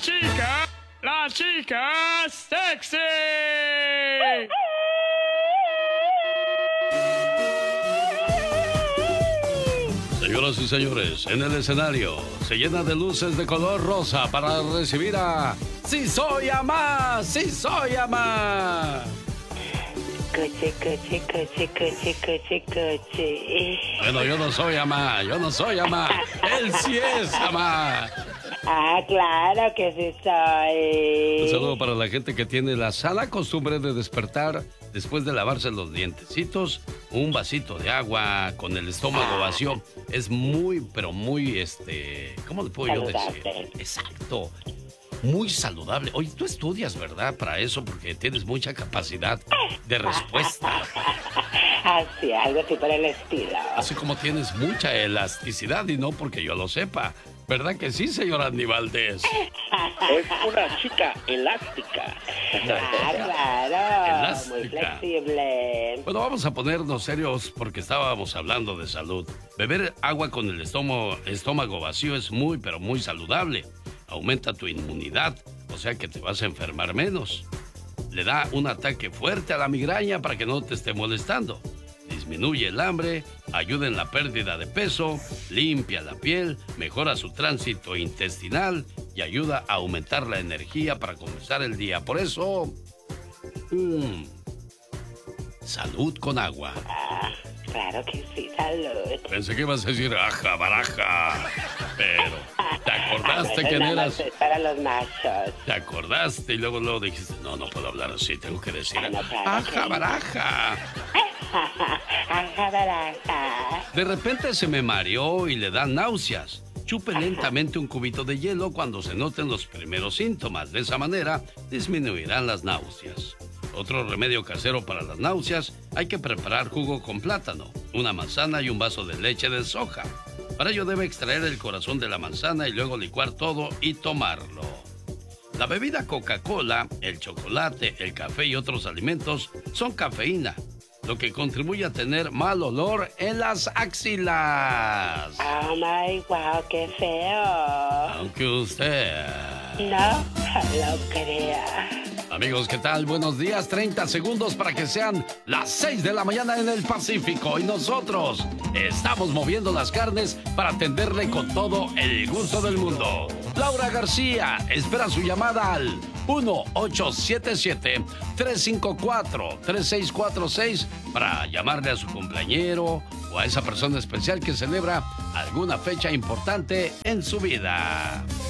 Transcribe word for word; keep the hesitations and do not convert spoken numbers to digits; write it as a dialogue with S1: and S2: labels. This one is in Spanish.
S1: chica, la chica sexy.
S2: Señoras y señores, en el escenario se llena de luces de color rosa para recibir a ¡Sí soy Amá! ¡Sí soy Amá!
S3: Coche, coche, coche, coche, coche, coche.
S2: Bueno, yo no soy Amá, yo no soy Amá. Él sí es Amá.
S3: Ah, claro que sí soy.
S2: Un saludo para la gente que tiene la sana costumbre de despertar después de lavarse los dientecitos, un vasito de agua con el estómago vacío. Es muy, pero muy, este, ¿cómo le puedo yo decir? Exacto. Muy saludable. Oye, tú estudias, ¿verdad? Para eso, porque tienes mucha capacidad de respuesta.
S3: Así, algo así por el estilo.
S2: Así como tienes mucha elasticidad y no porque yo lo sepa. ¿Verdad que sí, señor Andy Valdés?
S4: Es una chica elástica.
S3: Ah, claro.
S2: Elástica.
S3: Muy flexible.
S2: Bueno, vamos a ponernos serios porque estábamos hablando de salud. Beber agua con el estómago, estómago vacío es muy, pero muy saludable. Aumenta tu inmunidad, o sea que te vas a enfermar menos. Le da un ataque fuerte a la migraña para que no te esté molestando. Disminuye el hambre, ayuda en la pérdida de peso, limpia la piel, mejora su tránsito intestinal y ayuda a aumentar la energía para comenzar el día. Por eso, mmm, salud con agua.
S3: Ah, claro que sí, salud.
S2: Pensé que ibas a decir aja, baraja, pero ¿te acordaste
S3: Bueno,
S2: quién
S3: nada
S2: eras?
S3: más es para los machos.
S2: Te acordaste y luego luego dijiste, no, no puedo hablar así, tengo que decir
S3: Ah, no, claro
S2: aja,
S3: que-
S2: baraja.
S3: Ajá, baraja.
S2: De repente se me mareó y le dan náuseas. Chupe lentamente un cubito de hielo cuando se noten los primeros síntomas. De esa manera disminuirán las náuseas. Otro remedio casero para las náuseas, hay que preparar jugo con plátano, una manzana y un vaso de leche de soja. Para ello debe extraer el corazón de la manzana y luego licuar todo y tomarlo. La bebida Coca-Cola, el chocolate, el café y otros alimentos son cafeína, lo que contribuye a tener mal olor en las axilas.
S3: Oh my wow, qué feo.
S2: Aunque usted...
S3: No lo crea.
S2: Amigos, ¿qué tal? Buenos días, treinta segundos para que sean las seis de la mañana en el Pacífico y nosotros estamos moviendo las carnes para atenderle con todo el gusto del mundo. Laura García espera su llamada al uno ocho siete siete, tres cinco cuatro, tres seis cuatro seis para llamarle a su cumpleañero o a esa persona especial que celebra alguna fecha importante en su vida.